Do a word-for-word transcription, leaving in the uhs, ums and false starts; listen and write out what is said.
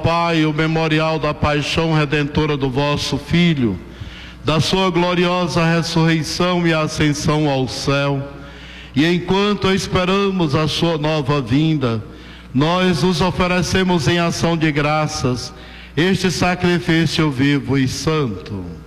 Pai, o memorial da paixão redentora do vosso Filho, da sua gloriosa ressurreição e ascensão ao céu, e enquanto esperamos a sua nova vinda, nós nos oferecemos em ação de graças este sacrifício vivo e santo.